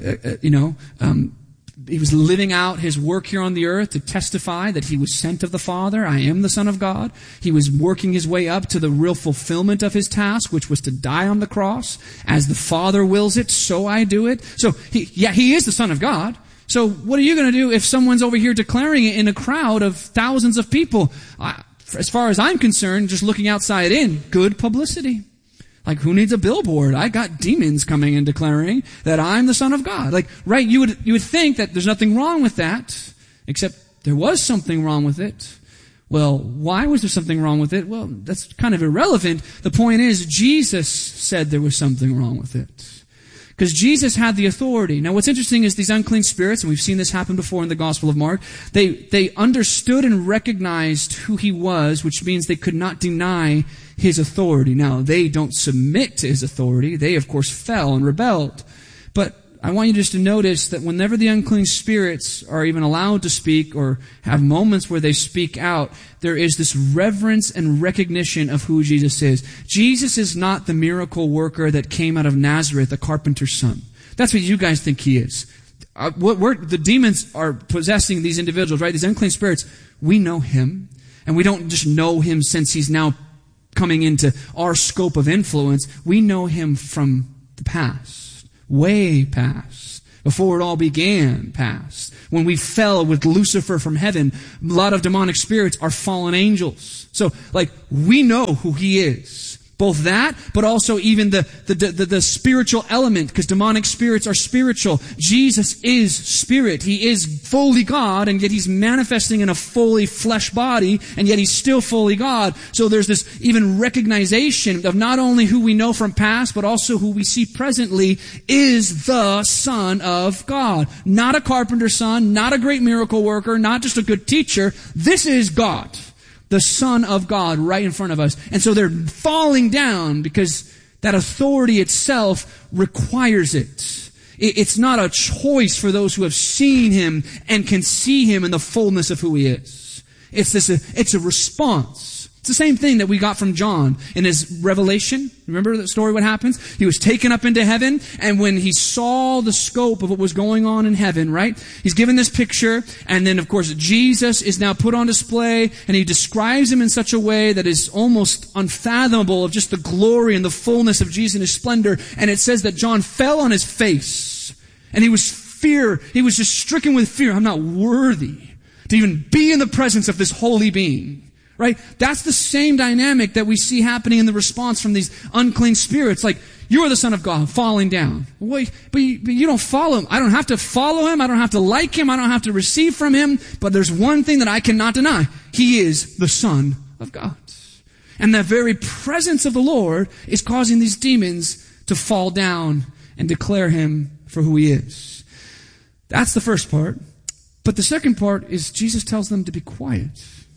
he was living out his work here on the earth to testify that he was sent of the Father. I am the Son of God. He was working his way up to the real fulfillment of his task, which was to die on the cross. As the Father wills it, so I do it. So, he is the Son of God. So what are you going to do if someone's over here declaring it in a crowd of thousands of people? As far as I'm concerned, just looking outside in, good publicity. Like, who needs a billboard? I got demons coming and declaring that I'm the Son of God. Right, you would think that there's nothing wrong with that, except there was something wrong with it. Well, why was there something wrong with it? Well, that's kind of irrelevant. The point is, Jesus said there was something wrong with it. Because Jesus had the authority. Now, what's interesting is these unclean spirits, and we've seen this happen before in the Gospel of Mark, they understood and recognized who he was, which means they could not deny his authority. Now, they don't submit to his authority. They, of course, fell and rebelled. But I want you just to notice that whenever the unclean spirits are even allowed to speak or have moments where they speak out, there is this reverence and recognition of who Jesus is. Jesus is not the miracle worker that came out of Nazareth, a carpenter's son. That's what you guys think he is. The demons are possessing these individuals, right? These unclean spirits. We know him. And we don't just know him since he's now coming into our scope of influence. We know him from the past. Way past. Before it all began, past. When we fell with Lucifer from heaven, a lot of demonic spirits are fallen angels. So, we know who he is. Both that, but also even the spiritual element, because demonic spirits are spiritual. Jesus is spirit. He is fully God, and yet he's manifesting in a fully flesh body, and yet he's still fully God. So there's this even recognition of not only who we know from past, but also who we see presently is the Son of God. Not a carpenter's son, not a great miracle worker, not just a good teacher. This is God. The Son of God right in front of us. And so they're falling down because that authority itself requires it. It's not a choice for those who have seen him and can see him in the fullness of who he is. It's a response. It's the same thing that we got from John in his Revelation. Remember the story, what happens? He was taken up into heaven, and when he saw the scope of what was going on in heaven, right? He's given this picture, and then of course Jesus is now put on display, and he describes him in such a way that is almost unfathomable of just the glory and the fullness of Jesus and his splendor. And it says that John fell on his face, and he was just stricken with fear. I'm not worthy to even be in the presence of this holy being. Right? That's the same dynamic that we see happening in the response from these unclean spirits. You are the Son of God, falling down. Wait, but you don't follow him. I don't have to follow him. I don't have to like him. I don't have to receive from him. But there's one thing that I cannot deny. He is the Son of God. And the very presence of the Lord is causing these demons to fall down and declare him for who he is. That's the first part. But the second part is Jesus tells them to be quiet.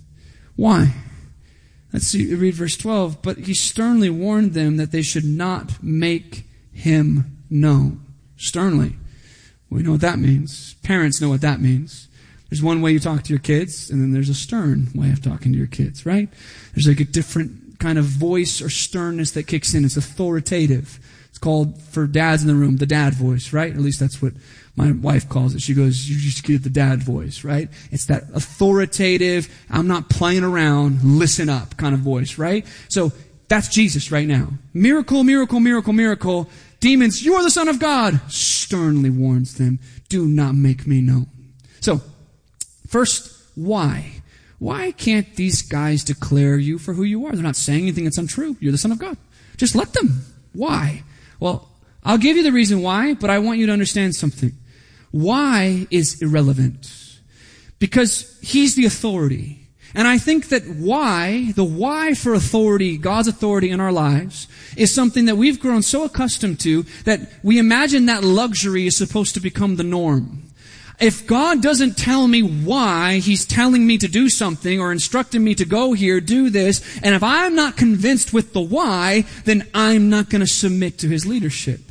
Why? Let's see, read verse 12. But he sternly warned them that they should not make him known. Sternly. We know what that means. Parents know what that means. There's one way you talk to your kids, and then there's a stern way of talking to your kids, right? There's a different kind of voice or sternness that kicks in. It's authoritative. It's called, for dads in the room, the dad voice, right? At least that's what my wife calls it. She goes, you just get the dad voice, right? It's that authoritative, I'm not playing around, listen up kind of voice, right? So that's Jesus right now. Miracle, miracle, miracle, miracle. Demons, you are the Son of God. Sternly warns them, do not make me known. So, first, why? Why can't these guys declare you for who you are? They're not saying anything that's untrue. You're the Son of God. Just let them. Why? Well, I'll give you the reason why, but I want you to understand something. Why is irrelevant? Because he's the authority. And I think that the why for authority, God's authority in our lives, is something that we've grown so accustomed to that we imagine that luxury is supposed to become the norm. If God doesn't tell me why he's telling me to do something or instructing me to go here, do this, and if I'm not convinced with the why, then I'm not going to submit to his leadership.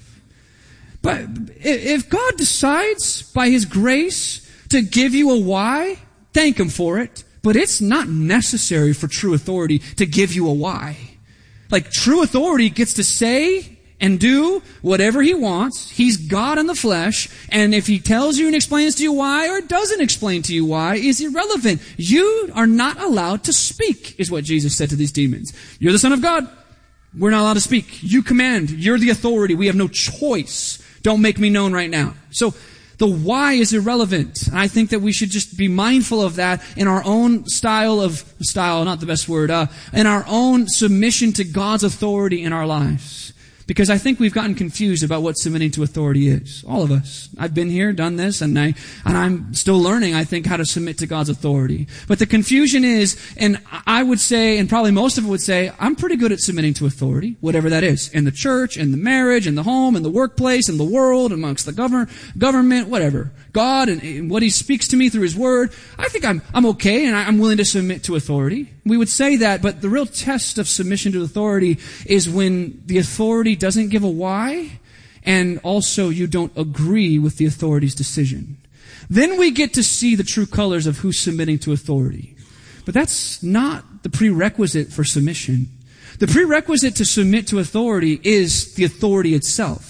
But if God decides by his grace to give you a why, thank him for it. But it's not necessary for true authority to give you a why. True authority gets to say and do whatever he wants. He's God in the flesh. And if he tells you and explains to you why or doesn't explain to you why is irrelevant. You are not allowed to speak, is what Jesus said to these demons. You're the Son of God. We're not allowed to speak. You command. You're the authority. We have no choice. Don't make me known right now. So the why is irrelevant. And I think that we should just be mindful of that in our own style, not the best word, in our own submission to God's authority in our lives. Because I think we've gotten confused about what submitting to authority is. All of us. I've been here, done this, and I'm still learning, I think, how to submit to God's authority. But the confusion is, and I would say, and probably most of it would say, I'm pretty good at submitting to authority, whatever that is. In the church, in the marriage, in the home, in the workplace, in the world, amongst the government, whatever. God and what he speaks to me through his word. I think I'm okay, and I'm willing to submit to authority. We would say that, but the real test of submission to authority is when the authority doesn't give a why, and also you don't agree with the authority's decision. Then we get to see the true colors of who's submitting to authority. But that's not the prerequisite for submission. The prerequisite to submit to authority is the authority itself.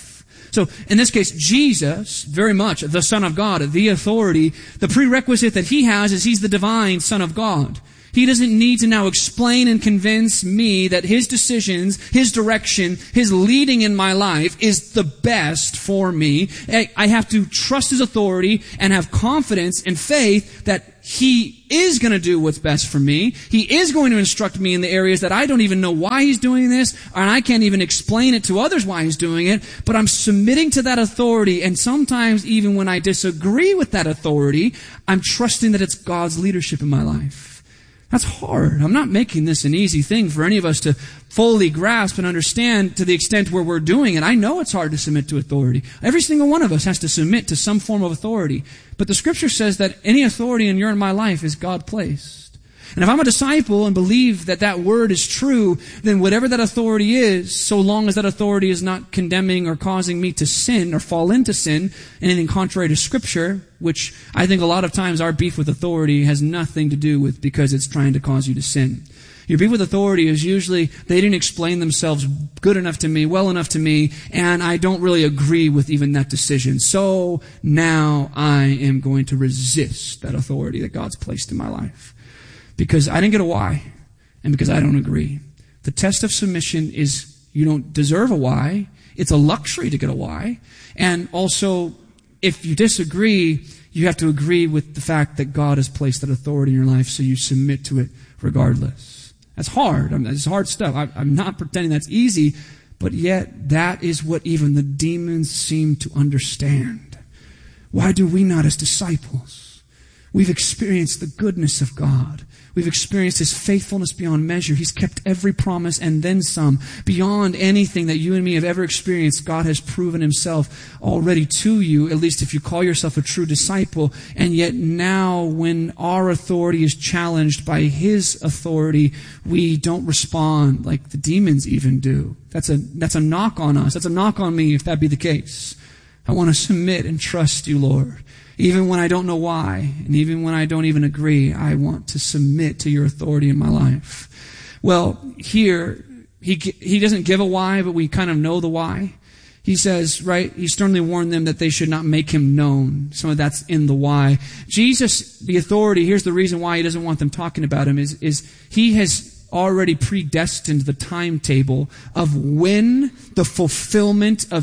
So in this case, Jesus, very much the Son of God, the authority, the prerequisite that he has is he's the divine Son of God. He doesn't need to now explain and convince me that his decisions, his direction, his leading in my life is the best for me. I have to trust his authority and have confidence and faith that he is going to do what's best for me. He is going to instruct me in the areas that I don't even know why he's doing this, and I can't even explain it to others why he's doing it, but I'm submitting to that authority, and sometimes even when I disagree with that authority, I'm trusting that it's God's leadership in my life. That's hard. I'm not making this an easy thing for any of us to fully grasp and understand to the extent where we're doing it. I know it's hard to submit to authority. Every single one of us has to submit to some form of authority. But the Scripture says that any authority in your and my life is God-placed. And if I'm a disciple and believe that that word is true, then whatever that authority is, so long as that authority is not condemning or causing me to sin or fall into sin, anything contrary to Scripture, which I think a lot of times our beef with authority has nothing to do with because it's trying to cause you to sin. Your beef with authority is usually they didn't explain themselves good enough to me, well enough to me, and I don't really agree with even that decision. So now I am going to resist that authority that God's placed in my life. Because I didn't get a why, and because I don't agree. The test of submission is you don't deserve a why. It's a luxury to get a why. And also, if you disagree, you have to agree with the fact that God has placed that authority in your life, so you submit to it regardless. That's hard. It's hard stuff. I'm not pretending that's easy, but yet that is what even the demons seem to understand. Why do we not as disciples? We've experienced the goodness of God. We've experienced His faithfulness beyond measure. He's kept every promise and then some. Beyond anything that you and me have ever experienced, God has proven Himself already to you, at least if you call yourself a true disciple. And yet now, when our authority is challenged by His authority, we don't respond like the demons even do. That's a knock on us. That's a knock on me if that be the case. I want to submit and trust You, Lord. Even when I don't know why, and even when I don't even agree, I want to submit to Your authority in my life. Well, here, he doesn't give a why, but we kind of know the why. He says, right, He sternly warned them that they should not make Him known. Some of that's in the why. Jesus, the authority, here's the reason why He doesn't want them talking about Him, is He has already predestined the timetable of when the fulfillment of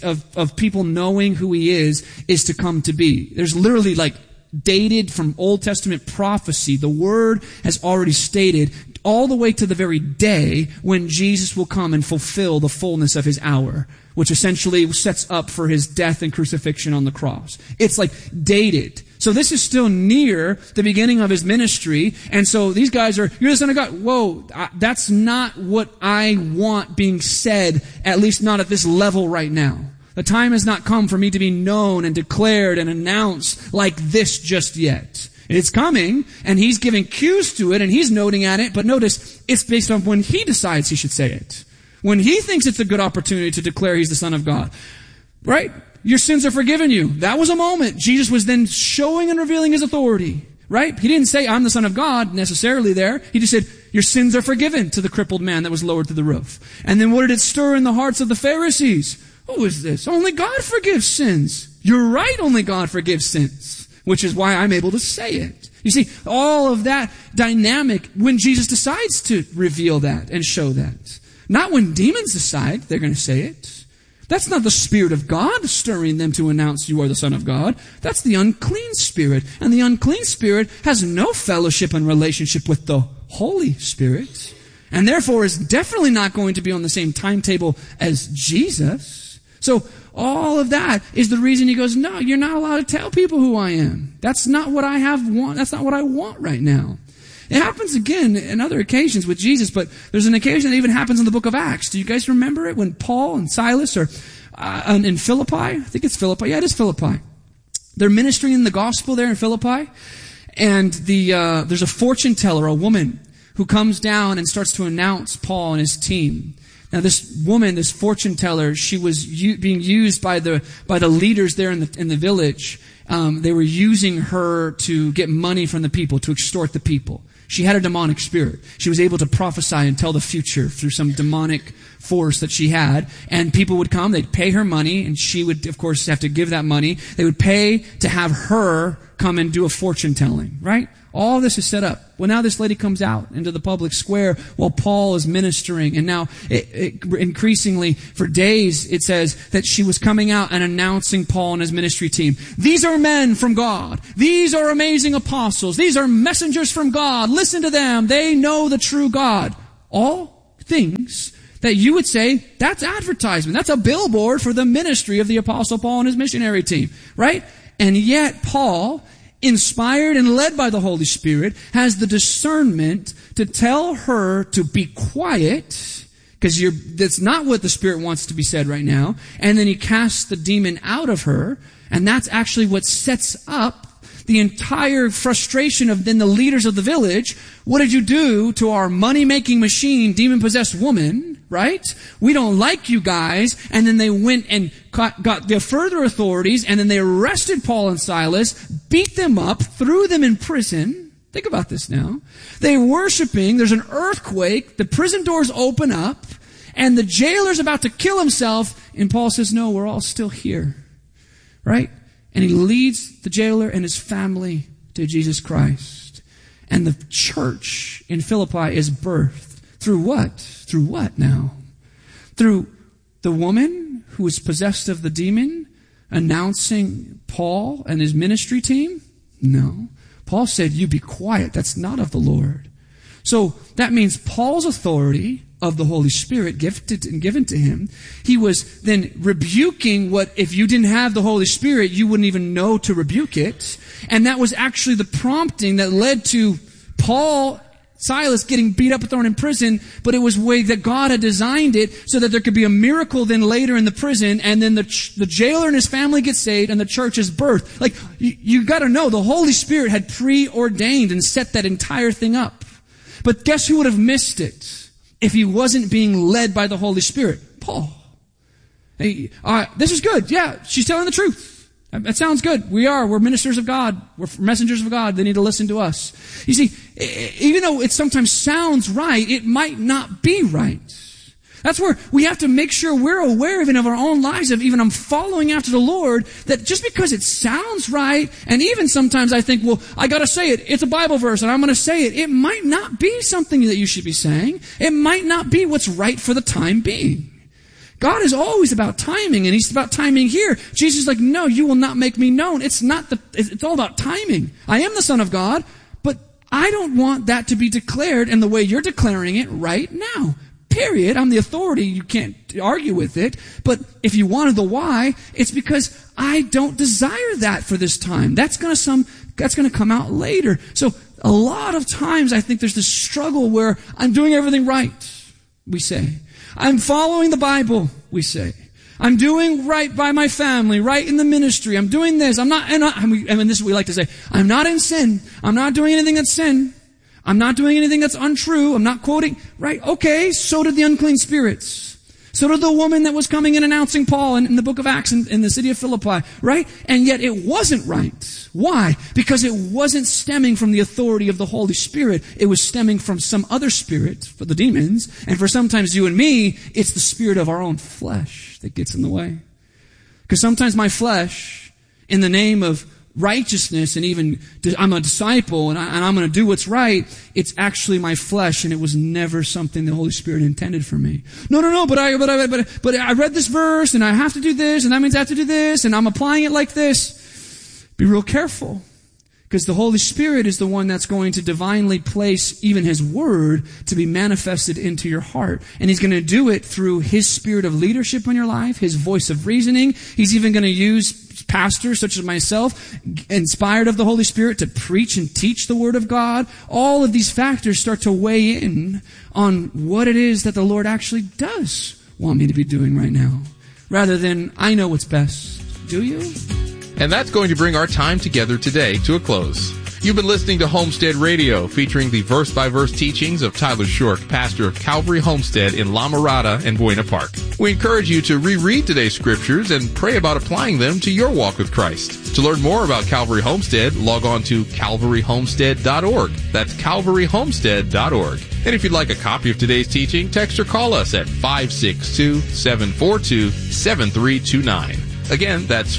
of people knowing who He is to come to be. There's literally dated from Old Testament prophecy. The Word has already stated all the way to the very day when Jesus will come and fulfill the fullness of His hour, which essentially sets up for His death and crucifixion on the cross. It's dated. So this is still near the beginning of His ministry, and so these guys are, you're the Son of God. Whoa, that's not what I want being said, at least not at this level right now. The time has not come for me to be known and declared and announced like this just yet. It's coming, and He's giving cues to it, and He's noting at it, but notice, it's based on when He decides He should say it. When He thinks it's a good opportunity to declare He's the Son of God. Right? Your sins are forgiven you. That was a moment. Jesus was then showing and revealing His authority. Right? He didn't say, I'm the Son of God, necessarily there. He just said, your sins are forgiven to the crippled man that was lowered to the roof. And then what did it stir in the hearts of the Pharisees? Who is this? Only God forgives sins. You're right, only God forgives sins. Which is why I'm able to say it. You see, all of that dynamic when Jesus decides to reveal that and show that. Not when demons decide they're going to say it. That's not the Spirit of God stirring them to announce you are the Son of God. That's the unclean spirit. And the unclean spirit has no fellowship and relationship with the Holy Spirit. And therefore is definitely not going to be on the same timetable as Jesus. So all of that is the reason He goes, no, you're not allowed to tell people who I am. That's not what that's not what I want right now. It happens again in other occasions with Jesus, but there's an occasion that even happens in the book of Acts. Do you guys remember it when Paul and Silas are in Philippi? I think it's Philippi. Yeah, it is Philippi. They're ministering in the gospel there in Philippi, and there's a fortune teller, a woman, who comes down and starts to announce Paul and his team. Now, this woman, this fortune teller, she was being used by the leaders there in the village. They were using her to get money from the people, to extort the people. She had a demonic spirit. She was able to prophesy and tell the future through some demonic force that she had. And people would come, they'd pay her money, and she would, of course, have to give that money. They would pay to have her come and do a fortune telling, right? All this is set up. Well, now this lady comes out into the public square while Paul is ministering. And now, increasingly, for days, it says that she was coming out and announcing Paul and his ministry team. These are men from God. These are amazing apostles. These are messengers from God. Listen to them. They know the true God. All things that you would say, that's advertisement. That's a billboard for the ministry of the Apostle Paul and his missionary team, right? And yet, Paul, inspired and led by the Holy Spirit, has the discernment to tell her to be quiet, because that's not what the Spirit wants to be said right now. And then he casts the demon out of her, and that's actually what sets up the entire frustration of then the leaders of the village. What did you do to our money-making machine, demon-possessed woman, right? We don't like you guys. And then they went and got the further authorities, and then they arrested Paul and Silas, beat them up, threw them in prison. Think about this now. They're worshiping, there's an earthquake, the prison doors open up, and the jailer's about to kill himself, and Paul says, no, we're all still here, right? And he leads the jailer and his family to Jesus Christ. And the church in Philippi is birthed. Through what? Through what now? Through the woman who was possessed of the demon announcing Paul and his ministry team? No. Paul said, you be quiet. That's not of the Lord. So that means Paul's authority of the Holy Spirit gifted and given to him, he was then rebuking what, if you didn't have the Holy Spirit, you wouldn't even know to rebuke it. And that was actually the prompting that led to Paul, Silas getting beat up and thrown in prison, but it was the way that God had designed it so that there could be a miracle then later in the prison, and then the jailer and his family get saved and the church is birthed. Like, you gotta know, the Holy Spirit had preordained and set that entire thing up. But guess who would have missed it if he wasn't being led by the Holy Spirit? Paul. Hey, this is good. Yeah, she's telling the truth. That sounds good. We're ministers of God. We're messengers of God. They need to listen to us. You see, even though it sometimes sounds right, it might not be right. That's where we have to make sure we're aware even of our own lives, of even I'm following after the Lord, that just because it sounds right, and even sometimes I think, well, I gotta say it. It's a Bible verse and I'm gonna say it. It might not be something that you should be saying. It might not be what's right for the time being. God is always about timing, and He's about timing here. Jesus is like, no, you will not make me known. It's all about timing. I am the Son of God, but I don't want that to be declared in the way you're declaring it right now. Period. I'm the authority. You can't argue with it. But if you wanted the why, it's because I don't desire that for this time. That's going to come out later. So a lot of times I think there's this struggle where I'm doing everything right, we say. I'm following the Bible, we say. I'm doing right by my family, right in the ministry. I'm doing this. This is what we like to say. I'm not in sin. I'm not doing anything that's sin. I'm not doing anything that's untrue. I'm not quoting. Right? Okay, so did the unclean spirits. So did the woman that was coming and announcing Paul in the book of Acts in the city of Philippi. Right? And yet it wasn't right. Why? Because it wasn't stemming from the authority of the Holy Spirit. It was stemming from some other spirit, for the demons. And for sometimes you and me, it's the spirit of our own flesh that gets in the way. Because sometimes my flesh, in the name of righteousness and even I'm a disciple and I'm going to do what's right, it's actually my flesh, and it was never something the Holy Spirit intended for me. No, but I read this verse and I have to do this, and that means I have to do this, and I'm applying it like this. Be real careful, because the Holy Spirit is the one that's going to divinely place even His Word to be manifested into your heart. And He's going to do it through His spirit of leadership in your life, His voice of reasoning. He's even going to use pastors such as myself, inspired of the Holy Spirit, to preach and teach the Word of God. All of these factors start to weigh in on what it is that the Lord actually does want me to be doing right now, rather than I know what's best. Do you? And that's going to bring our time together today to a close. You've been listening to Homestead Radio, featuring the verse-by-verse teachings of Tyler Shork, pastor of Calvary Homestead in La Mirada and Buena Park. We encourage you to reread today's scriptures and pray about applying them to your walk with Christ. To learn more about Calvary Homestead, log on to calvaryhomestead.org. That's calvaryhomestead.org. And if you'd like a copy of today's teaching, text or call us at 562-742-7329. Again, that's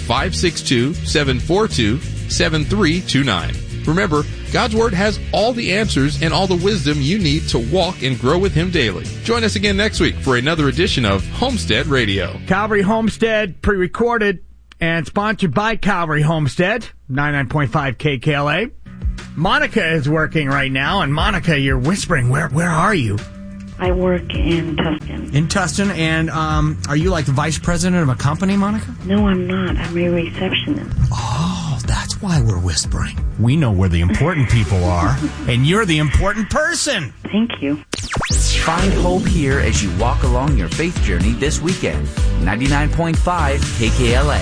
562-742-7329. Remember, God's Word has all the answers and all the wisdom you need to walk and grow with Him daily. Join us again next week for another edition of Homestead Radio. Calvary Homestead, pre-recorded and sponsored by Calvary Homestead, 99.5 KKLA. Monica is working right now, and Monica, you're whispering. Where are you? I work in Tustin. In Tustin, and are you like the vice president of a company, Monica? No, I'm not. I'm a receptionist. Oh, that's why we're whispering. We know where the important people are, and you're the important person. Thank you. Find hope here as you walk along your faith journey this weekend. 99.5 KKLA.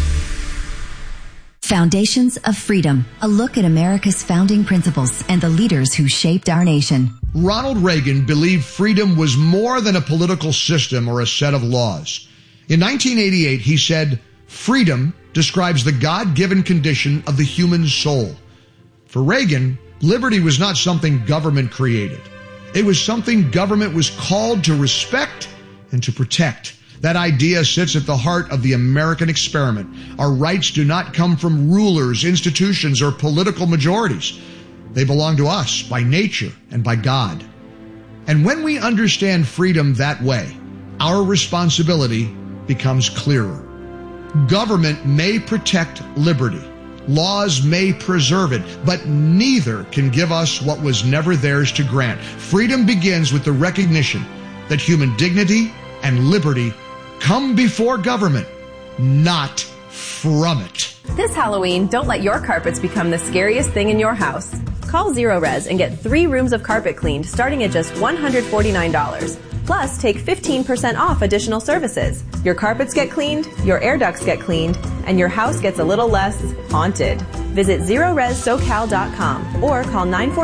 Foundations of Freedom, a look at America's founding principles and the leaders who shaped our nation. Ronald Reagan believed freedom was more than a political system or a set of laws. In 1988, he said, "Freedom describes the God-given condition of the human soul." For Reagan, liberty was not something government created. It was something government was called to respect and to protect. That idea sits at the heart of the American experiment. Our rights do not come from rulers, institutions, or political majorities. They belong to us by nature and by God. And when we understand freedom that way, our responsibility becomes clearer. Government may protect liberty. Laws may preserve it, but neither can give us what was never theirs to grant. Freedom begins with the recognition that human dignity and liberty come before government, not from it. This Halloween, don't let your carpets become the scariest thing in your house. Call Zero Res and get 3 rooms of carpet cleaned starting at just $149. Plus, take 15% off additional services. Your carpets get cleaned, your air ducts get cleaned, and your house gets a little less haunted. Visit ZeroResSoCal.com or call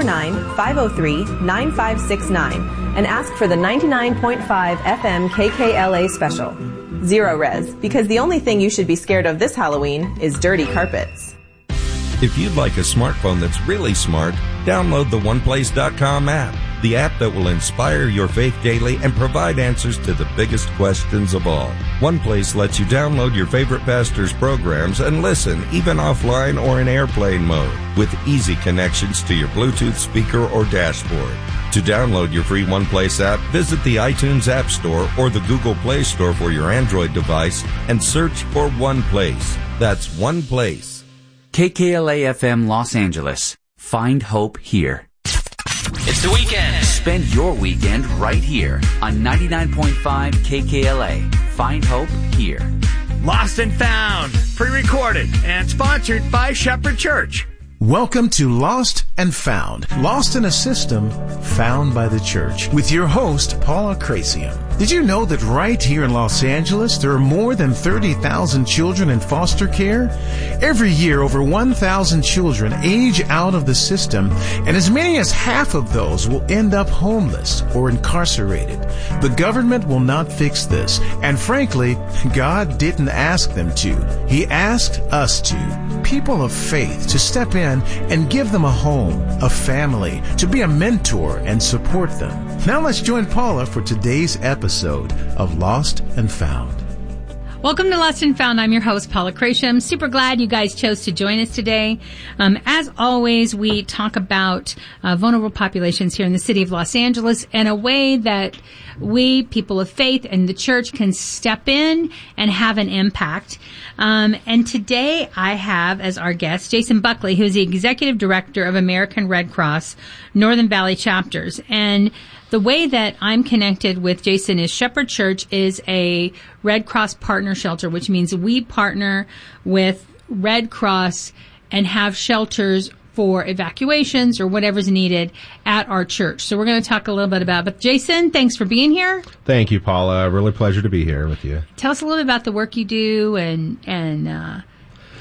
949-503-9569 and ask for the 99.5 FM KKLA special. Zero Res, because the only thing you should be scared of this Halloween is dirty carpets. If you'd like a smartphone that's really smart, download the OnePlace.com app, the app that will inspire your faith daily and provide answers to the biggest questions of all. OnePlace lets you download your favorite pastor's programs and listen, even offline or in airplane mode, with easy connections to your Bluetooth speaker or dashboard. To download your free OnePlace app, visit the iTunes App Store or the Google Play Store for your Android device and search for OnePlace. That's OnePlace. KKLA-FM Los Angeles. Find hope here. It's the weekend. Spend your weekend right here on 99.5 KKLA. Find hope here. Lost and Found, pre-recorded and sponsored by Shepherd Church. Welcome to Lost and Found, lost in a system found by the church, with your host, Paula Crasium. Did you know that right here in Los Angeles, there are more than 30,000 children in foster care? Every year, over 1,000 children age out of the system, and as many as half of those will end up homeless or incarcerated. The government will not fix this, and frankly, God didn't ask them to. He asked us to, people of faith, to step in and give them a home, a family, to be a mentor and support them. Now let's join Paula for today's episode of Lost and Found. Welcome to Lost and Found. I'm your host, Paula Crasham. Super glad you guys chose to join us today. As always, we talk about vulnerable populations here in the city of Los Angeles and a way that we, people of faith and the church, can step in and have an impact. And today I have as our guest Jason Buckley, who is the Executive Director of American Red Cross Northern Valley Chapters. And the way that I'm connected with Jason is Shepherd Church is a Red Cross partner shelter, which means we partner with Red Cross and have shelters for evacuations or whatever's needed at our church. So we're going to talk a little bit about it. But Jason, thanks for being here. Thank you, Paula. Really pleasure to be here with you. Tell us a little bit about the work you do and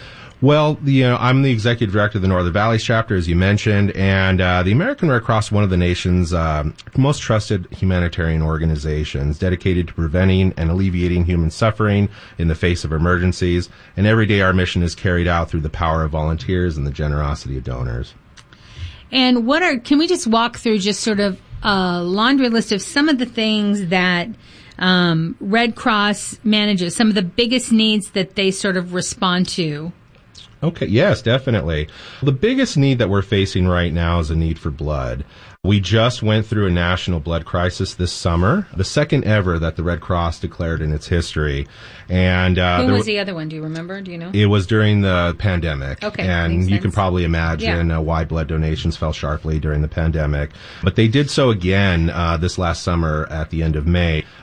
Well, I'm the executive director of the Northern Valleys chapter, as you mentioned, and the American Red Cross is one of the nation's most trusted humanitarian organizations, dedicated to preventing and alleviating human suffering in the face of emergencies. And every day our mission is carried out through the power of volunteers and the generosity of donors. And can we just walk through just sort of a laundry list of some of the things that Red Cross manages, some of the biggest needs that they sort of respond to? Okay, yes, definitely. The biggest need that we're facing right now is a need for blood. We just went through a national blood crisis this summer, the second ever that the Red Cross declared in its history. And who was the other one? Do you remember? Do you know? It was during the pandemic. Okay, and you can probably imagine why blood donations fell sharply during the pandemic. But they did so again this last summer at the end of May.